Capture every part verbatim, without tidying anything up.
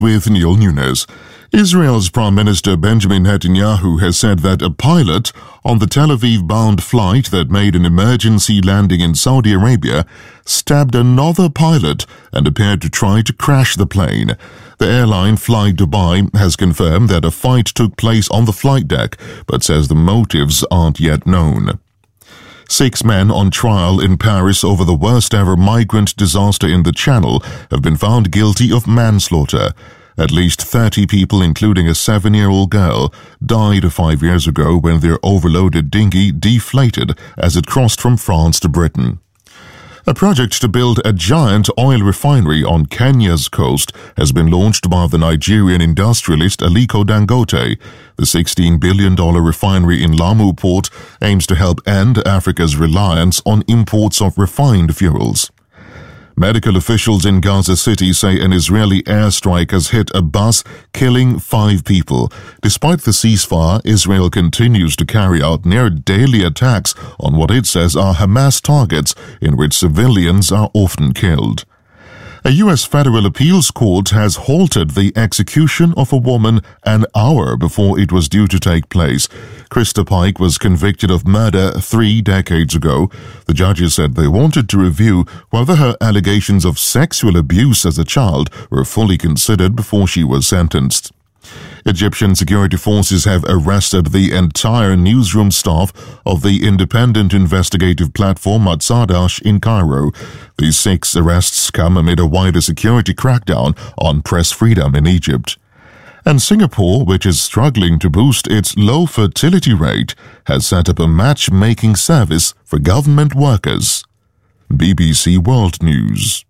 With Neil Nunes. Israel's Prime Minister Benjamin Netanyahu has said that a pilot on the Tel Aviv-bound flight that made an emergency landing in Saudi Arabia stabbed another pilot and appeared to try to crash the plane. The airline Fly Dubai has confirmed that a fight took place on the flight deck, but says the motives aren't yet known. Six men on trial in Paris over the worst-ever migrant disaster in the Channel have been found guilty of manslaughter. At least thirty people, including a seven-year-old girl, died five years ago when their overloaded dinghy deflated as it crossed from France to Britain. A project to build a giant oil refinery on Kenya's coast has been launched by the Nigerian industrialist Aliko Dangote. The sixteen billion dollars refinery in Lamu Port aims to help end Africa's reliance on imports of refined fuels. Medical officials in Gaza City say an Israeli airstrike has hit a bus, killing five people. Despite the ceasefire, Israel continues to carry out near-daily attacks on what it says are Hamas targets, in which civilians are often killed. A U S federal appeals court has halted the execution of a woman an hour before it was due to take place. Krista Pike was convicted of murder three decades ago. The judges said they wanted to review whether her allegations of sexual abuse as a child were fully considered before she was sentenced. Egyptian security forces have arrested the entire newsroom staff of the independent investigative platform Matzadash in Cairo. These six arrests come amid a wider security crackdown on press freedom in Egypt. And Singapore, which is struggling to boost its low fertility rate, has set up a matchmaking service for government workers. B B C World News.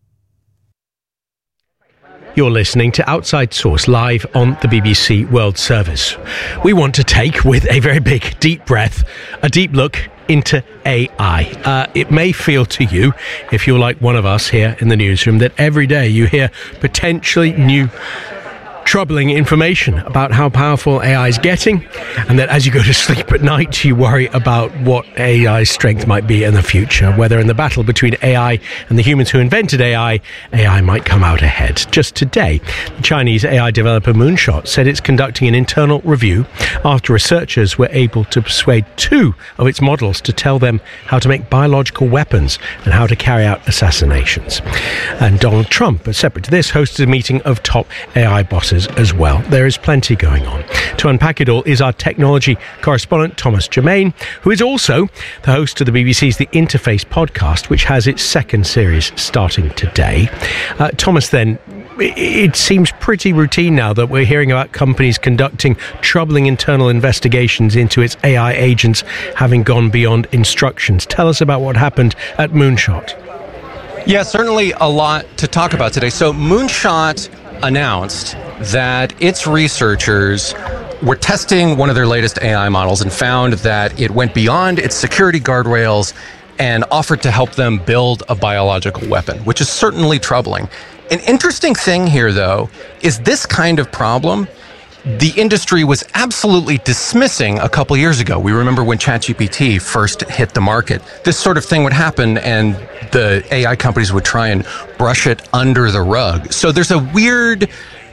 You're listening to Outside Source live on the B B C World Service. We want to take, with a very big, deep breath, a deep look into A I. Uh, it may feel to you, if you're like one of us here in the newsroom, that every day you hear potentially new troubling information about how powerful A I is getting, and that as you go to sleep at night you worry about what A I's strength might be in the future, whether in the battle between A I and the humans who invented A I, A I might come out ahead. Just today, the Chinese A I developer Moonshot said it's conducting an internal review after researchers were able to persuade two of its models to tell them how to make biological weapons and how to carry out assassinations. And Donald Trump, separate to this, hosted a meeting of top A I bosses as well. There is plenty going on. To unpack it all is our technology correspondent Thomas Germain, who is also the host of the B B C's The Interface podcast, which has its second series starting today. Uh, Thomas, then, it seems pretty routine now that we're hearing about companies conducting troubling internal investigations into its A I agents having gone beyond instructions. Tell us about what happened at Moonshot. Yeah, certainly a lot to talk about today. So Moonshot announced that its researchers were testing one of their latest A I models and found that it went beyond its security guardrails and offered to help them build a biological weapon, which is certainly troubling. An interesting thing here, though, is this kind of problem the industry was absolutely dismissing a couple years ago. We remember when ChatGPT first hit the market, this sort of thing would happen and the A I companies would try and brush it under the rug. So there's a weird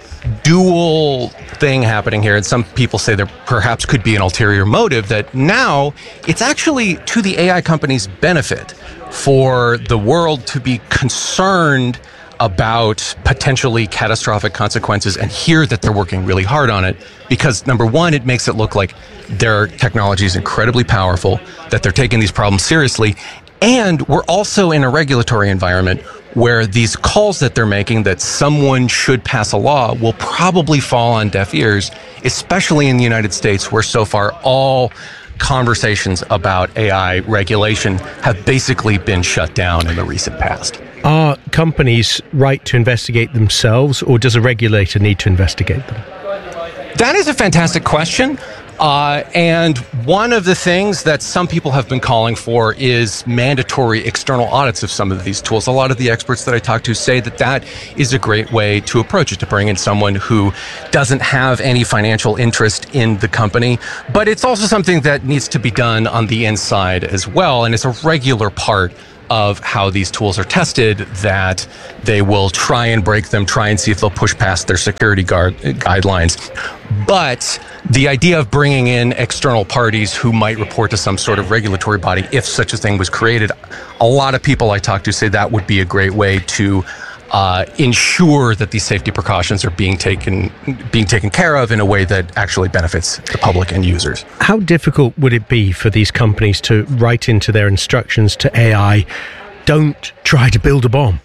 dual thing happening here, and some people say there perhaps could be an ulterior motive, that now it's actually to the A I companies' benefit for the world to be concerned about potentially catastrophic consequences and hear that they're working really hard on it, because number one, it makes it look like their technology is incredibly powerful, that they're taking these problems seriously, and we're also in a regulatory environment where these calls that they're making that someone should pass a law will probably fall on deaf ears, especially in the United States, where so far all conversations about A I regulation have basically been shut down in the recent past. Are companies right to investigate themselves, or does a regulator need to investigate them? That is a fantastic question. Uh, and one of the things that some people have been calling for is mandatory external audits of some of these tools. A lot of the experts that I talk to say that that is a great way to approach it, to bring in someone who doesn't have any financial interest in the company. But it's also something that needs to be done on the inside as well, and it's a regular part of how these tools are tested that they will try and break them, try and see if they'll push past their security guard, guidelines. But the idea of bringing in external parties who might report to some sort of regulatory body, if such a thing was created, a lot of people I talk to say that would be a great way to uh, ensure that these safety precautions are being taken being taken care of in a way that actually benefits the public and users. How difficult would it be for these companies to write into their instructions to A I, don't try to build a bomb?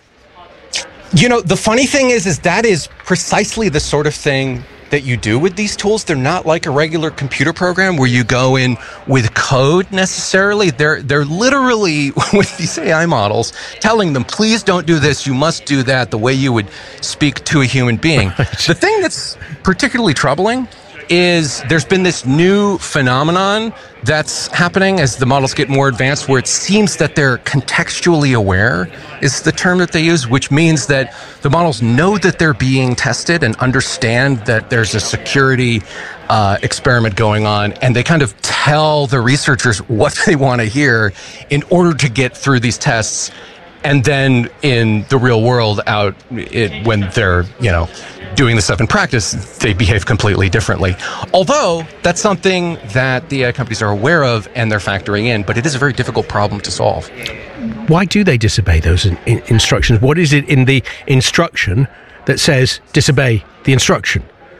You know, the funny thing is, is that is precisely the sort of thing that you do with these tools. They're not like a regular computer program where you go in with code necessarily. They're they're literally, with these A I models, telling them, please don't do this, you must do that, the way you would speak to a human being. Right. The thing that's particularly troubling is there's been this new phenomenon that's happening as the models get more advanced, where it seems that they're contextually aware, is the term that they use, which means that the models know that they're being tested and understand that there's a security uh, experiment going on, and they kind of tell the researchers what they want to hear in order to get through these tests. And then in the real world, out it, when they're, you know, doing the stuff in practice, they behave completely differently. Although that's something that the A I companies are aware of and they're factoring in, but it is a very difficult problem to solve. Why do they disobey those in, in instructions? What is it in the instruction that says disobey the instruction?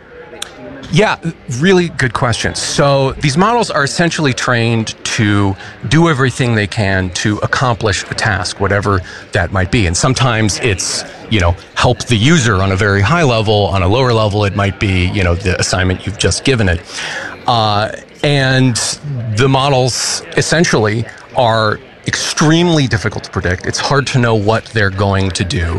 Yeah, really good question. So these models are essentially trained to do everything they can to accomplish a task, whatever that might be. And sometimes it's, you know, help the user on a very high level. On a lower level, it might be, you know, the assignment you've just given it. Uh, and the models essentially are extremely difficult to predict. It's hard to know what they're going to do.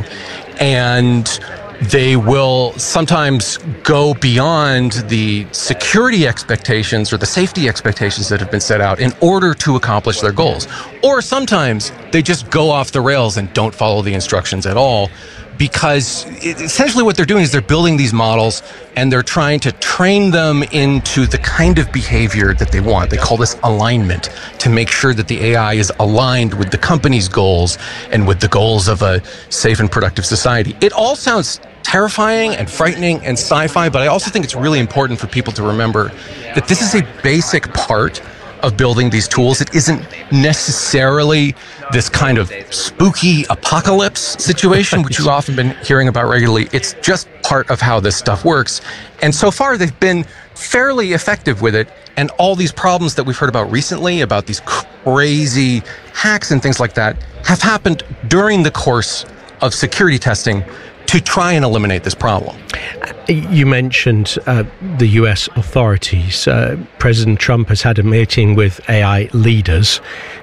And they will sometimes go beyond the security expectations or the safety expectations that have been set out in order to accomplish their goals. Or sometimes they just go off the rails and don't follow the instructions at all, because it, essentially what they're doing is they're building these models and they're trying to train them into the kind of behavior that they want. They call this alignment, to make sure that the A I is aligned with the company's goals and with the goals of a safe and productive society. It all sounds terrifying and frightening and sci-fi, but I also think it's really important for people to remember that this is a basic part of building these tools. It isn't necessarily this kind of spooky apocalypse situation, which you've often been hearing about regularly. It's just part of how this stuff works. And so far, they've been fairly effective with it. And all these problems that we've heard about recently, about these crazy hacks and things like that, have happened during the course of security testing to try and eliminate this problem. You mentioned uh, the U S authorities. Uh, President Trump has had a meeting with A I leaders.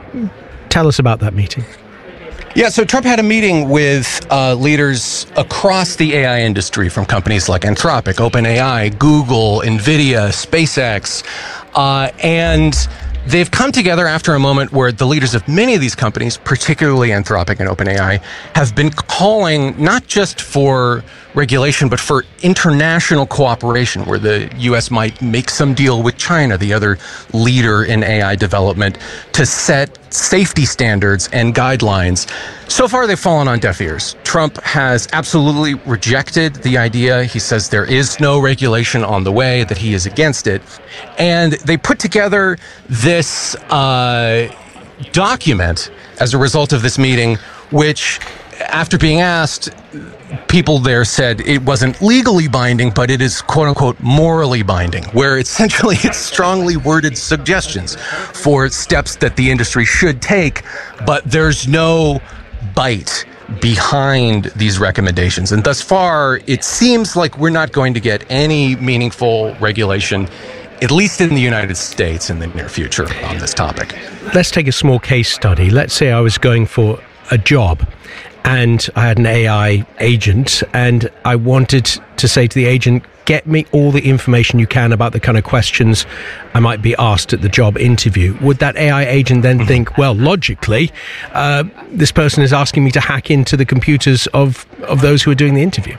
Tell us about that meeting. Yeah, so Trump had a meeting with uh, leaders across the A I industry, from companies like Anthropic, OpenAI, Google, NVIDIA, SpaceX, uh, and they've come together after a moment where the leaders of many of these companies, particularly Anthropic and OpenAI, have been calling not just for regulation, but for international cooperation, where the U S might make some deal with China, the other leader in A I development, to set safety standards and guidelines. So far, they've fallen on deaf ears. Trump has absolutely rejected the idea. He says there is no regulation on the way, that he is against it. And they put together this uh, document as a result of this meeting, which, after being asked, people there said it wasn't legally binding, but it is quote unquote morally binding, where essentially it's strongly worded suggestions for steps that the industry should take, but there's no bite behind these recommendations. And thus far, it seems like we're not going to get any meaningful regulation, at least in the United States, in the near future on this topic. Let's take a small case study. Let's say I was going for a job and I had an A I agent, and I wanted to say to the agent, get me all the information you can about the kind of questions I might be asked at the job interview. Would that A I agent then mm-hmm. think, well, logically, uh, this person is asking me to hack into the computers of, of those who are doing the interview?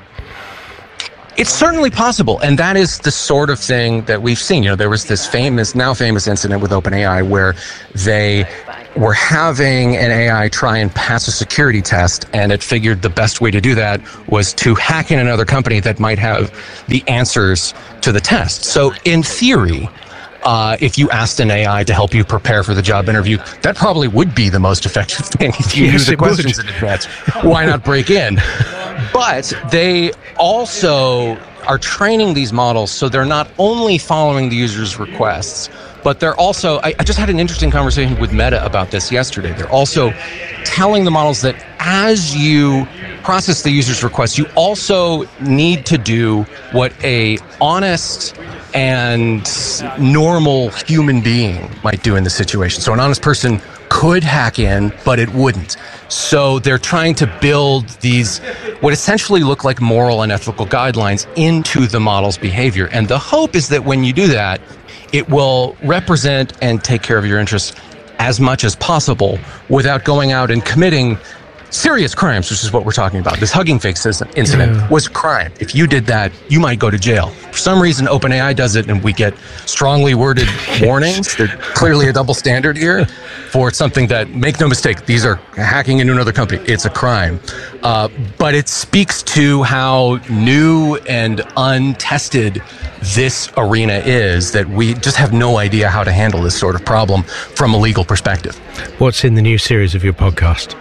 It's certainly possible, and that is the sort of thing that we've seen. You know, there was this famous, now famous incident with OpenAI where they were having an A I try and pass a security test, and it figured the best way to do that was to hack in another company that might have the answers to the test. So in theory, uh, if you asked an A I to help you prepare for the job interview, that probably would be the most effective thing if you Yes, knew the it questions would. in advance. Why not break in? But they also are training these models so they're not only following the user's requests, but they're also, I, I just had an interesting conversation with Meta about this yesterday. They're also telling the models that as you process the user's request, you also need to do what a honest and normal human being might do in the situation. So an honest person could hack in, but it wouldn't. So they're trying to build these, what essentially look like moral and ethical guidelines into the model's behavior. And the hope is that when you do that, it will represent and take care of your interests as much as possible without going out and committing serious crimes, which is what we're talking about. This Hugging Face incident Yeah. was a crime. If you did that, you might go to jail. For some reason, OpenAI does it, and we get strongly worded warnings. There's clearly a double standard here for something that, make no mistake, these are hacking into another company. It's a crime. Uh, but it speaks to how new and untested this arena is, that we just have no idea how to handle this sort of problem from a legal perspective. What's in the new series of your podcast?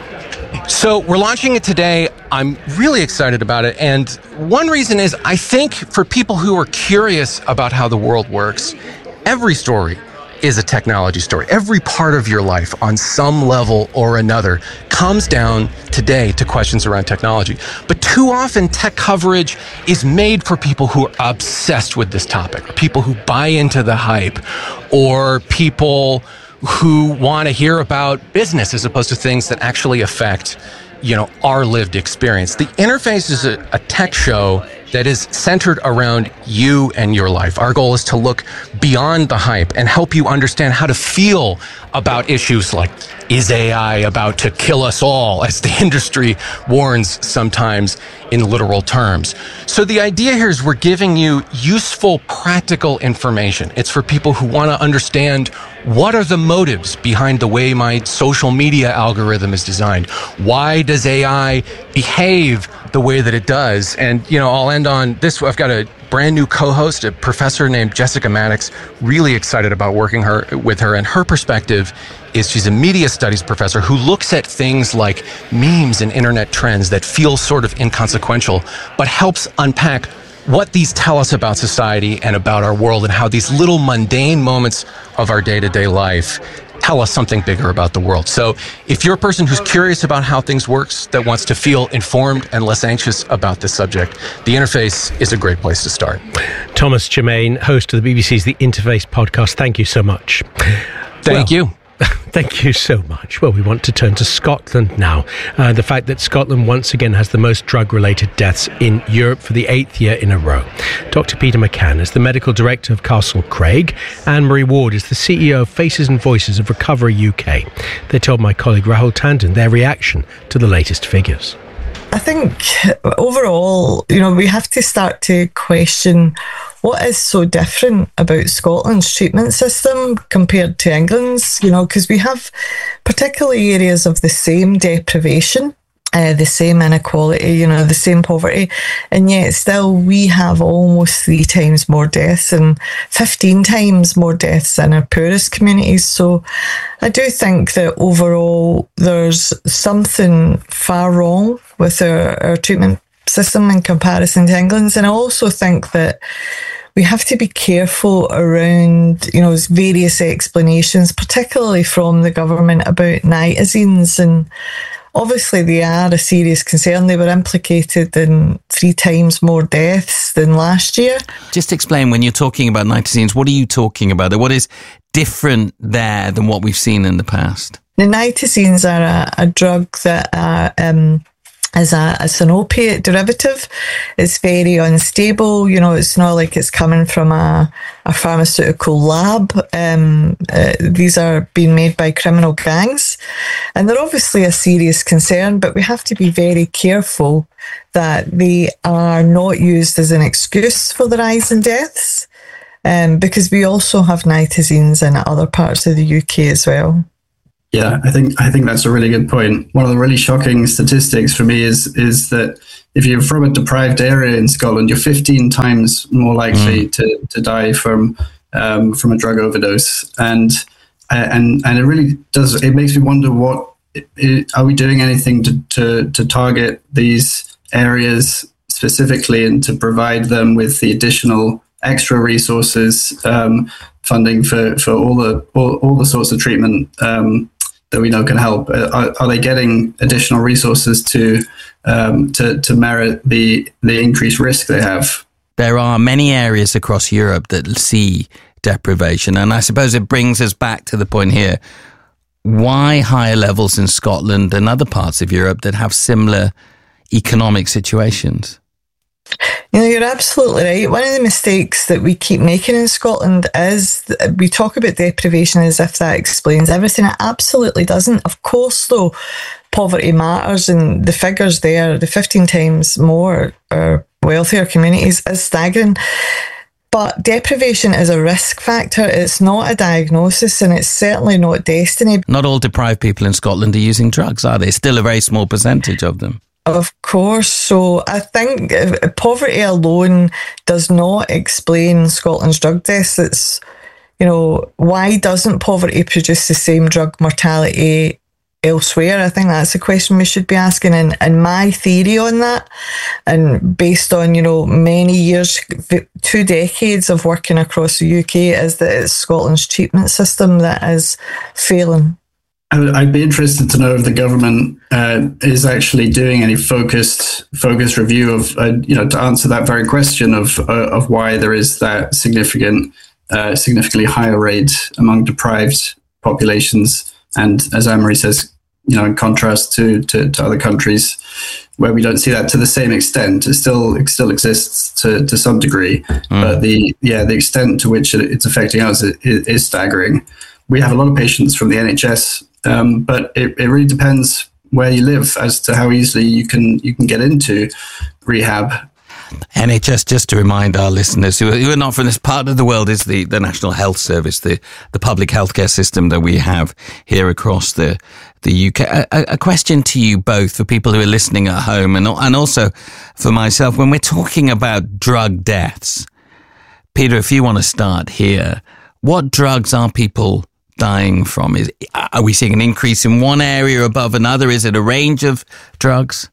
So we're launching it today. I'm really excited about it. And one reason is I think for people who are curious about how the world works, every story is a technology story. Every part of your life on some level or another comes down today to questions around technology. But too often tech coverage is made for people who are obsessed with this topic, or people who buy into the hype, or people who want to hear about business as opposed to things that actually affect, you know, our lived experience. The Interface is a, a tech show that is centered around you and your life. Our goal is to look beyond the hype and help you understand how to feel about issues like, is A I about to kill us all, as the industry warns sometimes in literal terms. So the idea here is we're giving you useful, practical information. It's for people who want to understand what are the motives behind the way my social media algorithm is designed. Why does A I behave the way that it does? And, you know, I'll end on this. I've got a brand new co-host, a professor named Jessica Maddox. Really excited about working her with her. And her perspective is she's a media studies professor who looks at things like memes and internet trends that feel sort of inconsequential, but helps unpack what these tell us about society and about our world, and how these little mundane moments of our day-to-day life tell us something bigger about the world. So if you're a person who's curious about how things works, that wants to feel informed and less anxious about this subject, The Interface is a great place to start. Thomas Germain, host of the B B C's The Interface podcast. Thank you so much. Thank Well, you. Thank you so much. Well, we want to turn to Scotland now. Uh, the fact that Scotland once again has the most drug-related deaths in Europe for the eighth year in a row. Doctor Peter McCann is the medical director of Castle Craig. Anne-Marie Ward is the C E O of Faces and Voices of Recovery U K. They told my colleague Rahul Tandon their reaction to the latest figures. I think overall, you know, we have to start to question what is so different about Scotland's treatment system compared to England's, you know, because we have particularly areas of the same deprivation, uh, the same inequality, you know, the same poverty, and yet still we have almost three times more deaths and fifteen times more deaths in our poorest communities. So I do think that overall there's something far wrong with our, our treatment system in comparison to England's. And I also think that we have to be careful around, you know, various explanations, particularly from the government about nitazines. And obviously they are a serious concern. They were implicated in three times more deaths than last year. Just explain, when you're talking about nitazines, what are you talking about? What is different there than what we've seen in the past? The nitazines are a, a drug that are... Um, As a, as an opiate derivative. It's very unstable. You know, it's not like it's coming from a, a pharmaceutical lab. Um, uh, these are being made by criminal gangs. And they're obviously a serious concern, but we have to be very careful that they are not used as an excuse for the rise in deaths, um, because we also have nitazines in other parts of the U K as well. Yeah, I think I think that's a really good point. One of the really shocking statistics for me is is that if you're from a deprived area in Scotland, you're fifteen times more likely mm. to, to die from um, from a drug overdose, and and and it really does. It makes me wonder what it, are we doing anything to, to to target these areas specifically and to provide them with the additional extra resources, um, funding for, for all the all, all the sorts of treatment um, that we know can help. Are, are they getting additional resources to um, to to merit the the increased risk they have? There are many areas across Europe that see deprivation, and I suppose it brings us back to the point here: why higher levels in Scotland and other parts of Europe that have similar economic situations? You know, you're absolutely right. One of the mistakes that we keep making in Scotland is that we talk about deprivation as if that explains everything. It absolutely doesn't. Of course, though, poverty matters, and the figures there, the fifteen times more or wealthier communities, is staggering. But deprivation is a risk factor. It's not a diagnosis, and it's certainly not destiny. Not all deprived people in Scotland are using drugs, are they? Still a very small percentage of them. Of course. So I think poverty alone does not explain Scotland's drug deaths. It's, you know, why doesn't poverty produce the same drug mortality elsewhere? I think that's a question we should be asking. And, and my theory on that, and based on, you know, many years, two decades of working across the U K, is that it's Scotland's treatment system that is failing. I'd be interested to know if the government uh, is actually doing any focused focused review of, uh, you know, to answer that very question of uh, of why there is that significant, uh, significantly higher rate among deprived populations. And as Anne-Marie says, you know, in contrast to, to, to other countries where we don't see that to the same extent, it still it still exists to, to some degree. Mm. But the yeah the extent to which it's affecting us is, is staggering. We have a lot of patients from the N H S. Um, but it, it really depends where you live as to how easily you can you can get into rehab. N H S, just to remind our listeners who are, who are not from this part of the world, is the, the National Health Service, the, the public healthcare system that we have here across the the U K. A, a question to you both, for people who are listening at home, and and also for myself, when we're talking about drug deaths. Peter, if you want to start here, what drugs are people dying from? Is are we seeing an increase in one area above another? Is it a range of drugs?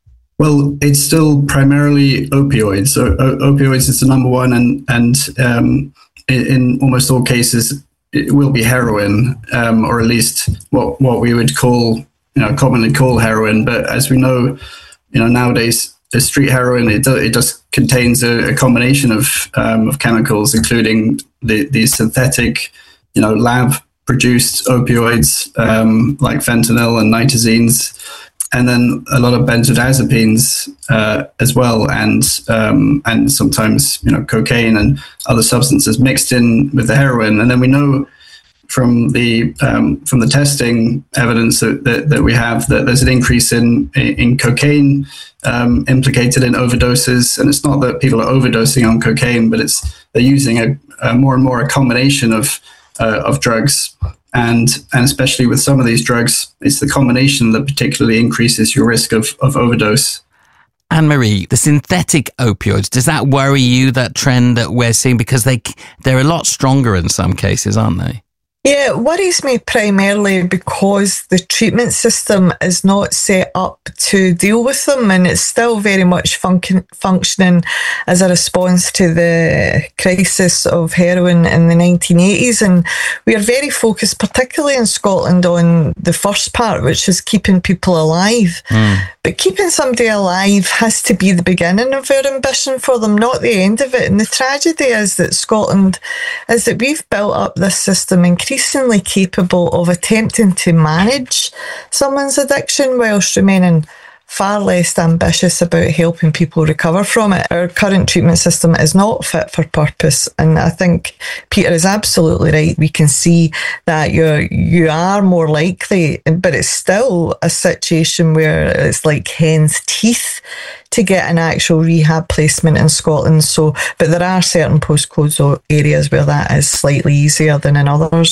Well, it's still primarily opioids. So o- opioids is the number one, and and um, in, in almost all cases, it will be heroin, um, or at least what what we would call, you know, commonly call heroin. But as we know, you know, nowadays, the street heroin, it does, it just contains a, a combination of um, of chemicals, including the the synthetic, you know, lab produced opioids um, like fentanyl and nitazenes, and then a lot of benzodiazepines uh, as well, and um, and sometimes, you know, cocaine and other substances mixed in with the heroin. And then we know from the um, from the testing evidence that, that, that we have that there's an increase in in cocaine um, implicated in overdoses. And it's not that people are overdosing on cocaine, but it's they're using a, a more and more a combination of Uh, of drugs, and and especially with some of these drugs, it's the combination that particularly increases your risk of, of overdose. Anne-Marie, the synthetic opioids, does that worry you, that trend that we're seeing? Because they, they're a lot stronger in some cases, aren't they? Yeah, it worries me primarily because the treatment system is not set up to deal with them, and it's still very much func- functioning as a response to the crisis of heroin in the nineteen eighties. And we are very focused, particularly in Scotland, on the first part, which is keeping people alive. Mm. But keeping somebody alive has to be the beginning of our ambition for them, not the end of it. And the tragedy is that Scotland is that we've built up this system increasingly capable of attempting to manage someone's addiction whilst remaining far less ambitious about helping people recover from it. Our current treatment system is not fit for purpose, and I think Peter is absolutely right. We can see that you're you are more likely, but it's still a situation where it's like hen's teeth to get an actual rehab placement in Scotland. So, but there are certain postcodes or areas where that is slightly easier than in others.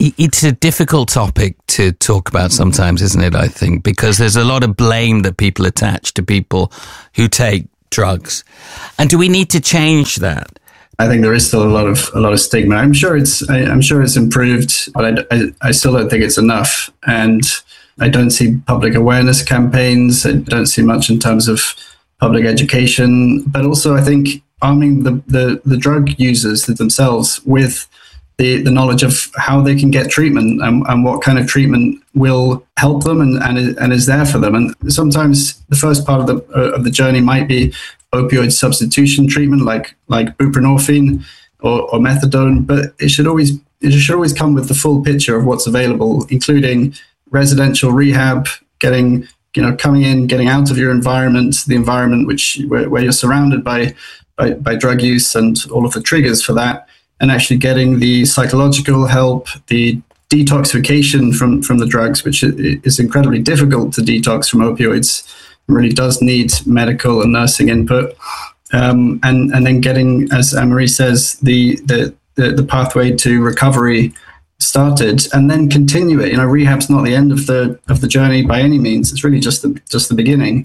It's a difficult topic to talk about sometimes, isn't it, I think, because there's a lot of blame that people attach to people who take drugs. And do we need to change that? I think there is still a lot of a lot of stigma. I'm sure it's I, I'm sure it's improved, but I, I, I still don't think it's enough. And I don't see public awareness campaigns. I don't see much in terms of public education. But also, I think arming the, the, the drug users themselves with the, the knowledge of how they can get treatment and, and what kind of treatment will help them and, and, and is there for them. And sometimes the first part of the uh, of the journey might be opioid substitution treatment, like like buprenorphine or, or methadone, but it should always it should always come with the full picture of what's available, including residential rehab, getting you know coming in, getting out of your environment, the environment which where, where you're surrounded by, by by drug use and all of the triggers for that, and actually getting the psychological help, the detoxification from from the drugs, which is incredibly difficult to detox from opioids. Really does need medical and nursing input, um, and and then getting, as Anne-Marie says, the, the the the pathway to recovery started, and then continue it. You know, rehab's not the end of the of the journey by any means. It's really just the just the beginning.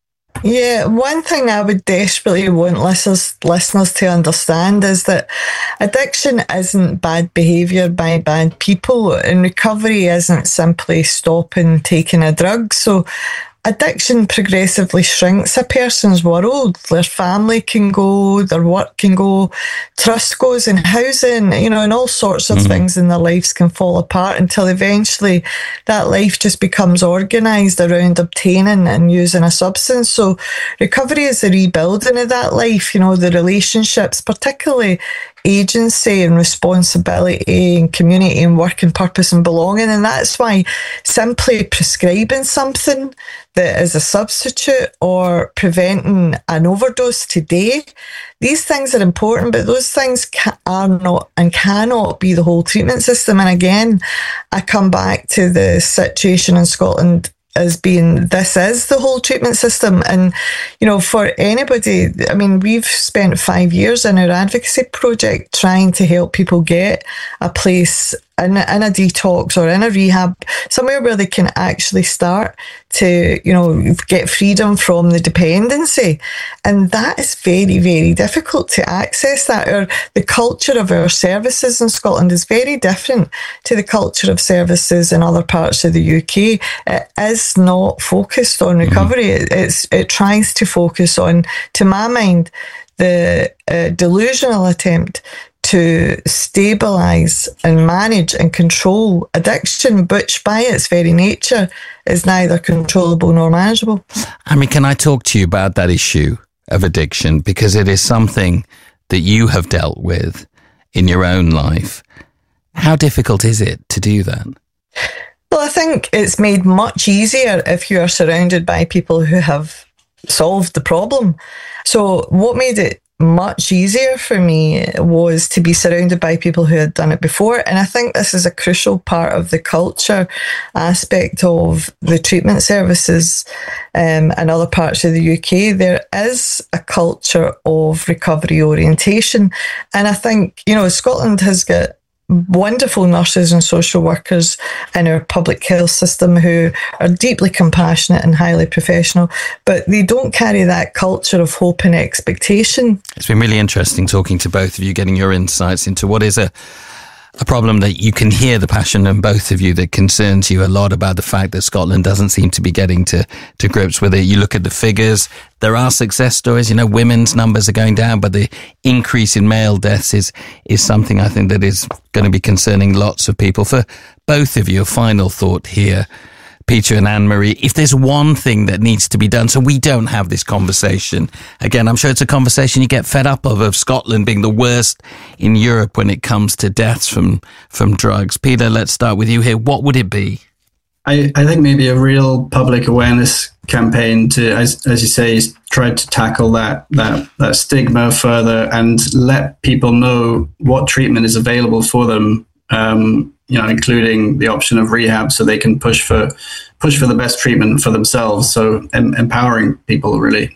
Yeah, one thing I would desperately want listeners listeners to understand is that addiction isn't bad behaviour by bad people, and recovery isn't simply stopping taking a drug. So addiction progressively shrinks a person's world. Their family can go, their work can go, trust goes in housing, you know, and all sorts of mm-hmm. things in their lives can fall apart until eventually that life just becomes organised around obtaining and using a substance. So recovery is the rebuilding of that life, you know, the relationships, particularly agency and responsibility and community and work and purpose and belonging. And that's why simply prescribing something that is a substitute or preventing an overdose today, these things are important, but those things ca- are not and cannot be the whole treatment system. And again, I come back to the situation in Scotland as being this is the whole treatment system. And, you know, for anybody, I mean, we've spent five years in our advocacy project trying to help people get a place in, in a detox or in a rehab, somewhere where they can actually start to, you know, get freedom from the dependency. And that is very, very difficult to access that. Or the culture of our services in Scotland is very different to the culture of services in other parts of the U K. It is not focused on recovery. Mm-hmm. It, it's, it tries to focus on, to my mind, the uh, delusional attempt to stabilise and manage and control addiction, which by its very nature is neither controllable nor manageable. I mean, can I talk to you about that issue of addiction? Because it is something that you have dealt with in your own life. How difficult is it to do that? Well, I think it's made much easier if you are surrounded by people who have solved the problem. So what made it much easier for me was to be surrounded by people who had done it before. And I think this is a crucial part of the culture aspect of the treatment services um, and other parts of the U K. There is a culture of recovery orientation. And I think, you know, Scotland has got wonderful nurses and social workers in our public health system who are deeply compassionate and highly professional, but they don't carry that culture of hope and expectation. It's been really interesting talking to both of you, getting your insights into what is a a problem that you can hear the passion in both of you that concerns you a lot about the fact that Scotland doesn't seem to be getting to, to grips with it. You look at the figures, there are success stories, you know, women's numbers are going down, but the increase in male deaths is, is something I think that is going to be concerning lots of people. For both of you, a final thought here, Peter and Anne-Marie, if there's one thing that needs to be done so we don't have this conversation again, I'm sure it's a conversation you get fed up of, of Scotland being the worst in Europe when it comes to deaths from, from drugs. Peter, let's start with you here. What would it be? I, I think maybe a real public awareness campaign to, as as you say, try to tackle that that that stigma further and let people know what treatment is available for them. Um, you know, including the option of rehab, so they can push for push for the best treatment for themselves. So em- empowering people, really.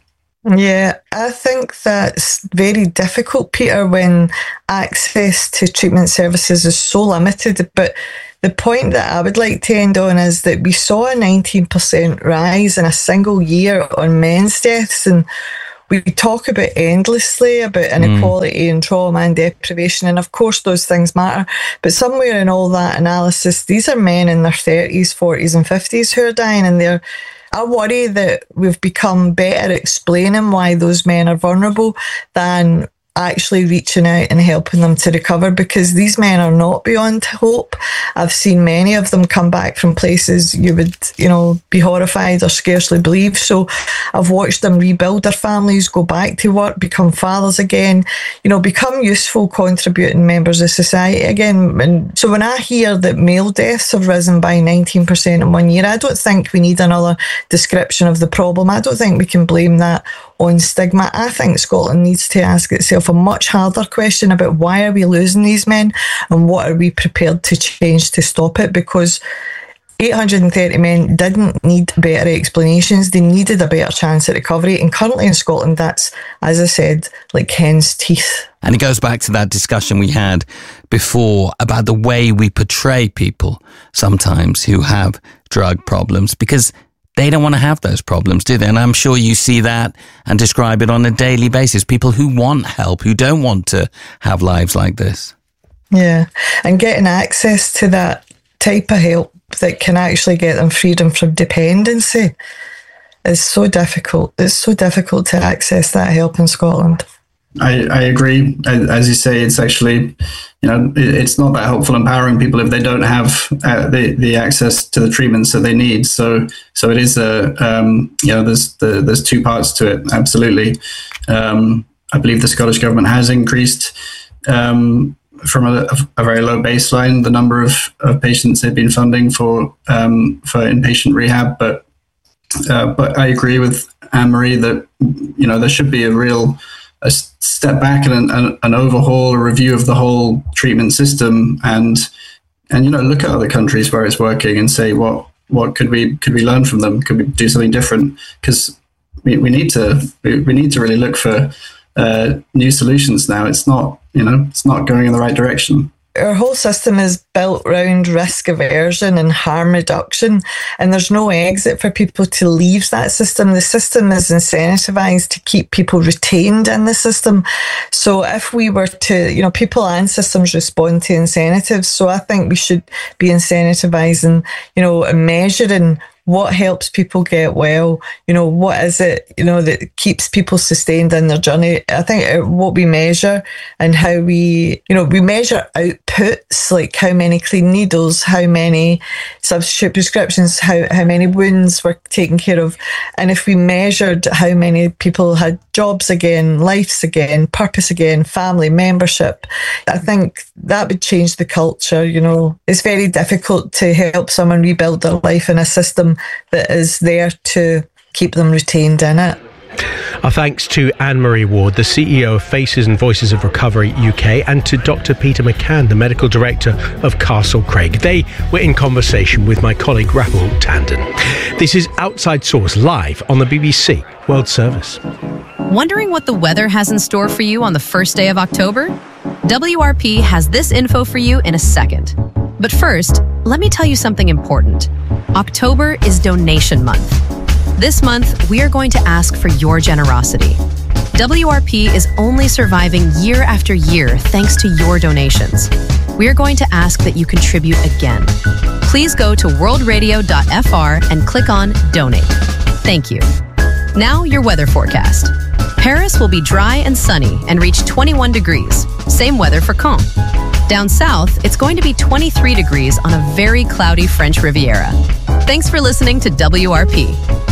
Yeah, I think that's very difficult, Peter, when access to treatment services is so limited. But the point that I would like to end on is that we saw a nineteen percent rise in a single year on men's deaths, and we talk about endlessly about inequality mm. and trauma and deprivation, and of course those things matter. But somewhere in all that analysis, these are men in their thirties, forties and fifties who are dying, and they're I worry that we've become better at explaining why those men are vulnerable than actually reaching out and helping them to recover, because these men are not beyond hope. I've seen many of them come back from places you would, you know, be horrified or scarcely believe. So I've watched them rebuild their families, go back to work, become fathers again, you know, become useful, contributing members of society again. And so when I hear that male deaths have risen by nineteen percent in one year, I don't think we need another description of the problem. I don't think we can blame that on stigma. I think Scotland needs to ask itself a much harder question about why are we losing these men and what are we prepared to change to stop it, because eight hundred thirty men didn't need better explanations. They needed a better chance at recovery. And currently in Scotland, that's, as I said, like hen's teeth. And it goes back to that discussion we had before about the way we portray people sometimes who have drug problems, because they don't want to have those problems, do they? And I'm sure you see that and describe it on a daily basis. People who want help, who don't want to have lives like this. Yeah, and getting access to that type of help that can actually get them freedom from dependency is so difficult. It's so difficult to access that help in Scotland. I, I agree. As you say, it's actually, you know, it's not that helpful empowering people if they don't have uh, the the access to the treatments that they need. So, so it is a, um, you know, there's the, there's two parts to it. Absolutely. Um, I believe the Scottish Government has increased um, from a, a very low baseline the number of, of patients they've been funding for um, for inpatient rehab. But uh, but I agree with Anne-Marie that, you know, there should be a real a step back and an, an overhaul, a review of the whole treatment system, and and you know, look at other countries where it's working and say what what could we could we learn from them? Could we do something different? Because we, we need to we, we need to really look for uh, new solutions now. It's not you know it's not going in the right direction. Our whole system is built around risk aversion and harm reduction, and there's no exit for people to leave that system. The system is incentivized to keep people retained in the system. So if we were to, you know, people and systems respond to incentives. So I think we should be incentivizing, you know, and measuring what helps people get well, you know, what is it, you know, that keeps people sustained in their journey. I think what we measure and how we, you know, we measure outputs, like how many clean needles, how many substitute prescriptions, how, how many wounds were taken care of. And if we measured how many people had jobs again, lives again, purpose again, family membership, I think that would change the culture. You know, it's very difficult to help someone rebuild their life in a system that is there to keep them retained in it. Our thanks to Anne-Marie Ward, the C E O of Faces and Voices of Recovery U K, and to Doctor Peter McCann, the Medical Director of Castle Craig. They were in conversation with my colleague Rahul Tandon. This is Outside Source, live on the B B C World Service. Wondering what the weather has in store for you on the first day of October? W R P has this info for you in a second. But first, let me tell you something important. October is Donation Month. This month, we are going to ask for your generosity. W R P is only surviving year after year thanks to your donations. We are going to ask that you contribute again. Please go to world radio dot f r and click on Donate. Thank you. Now, your weather forecast. Paris will be dry and sunny and reach twenty-one degrees. Same weather for Caen. Down south, it's going to be twenty-three degrees on a very cloudy French Riviera. Thanks for listening to W R P.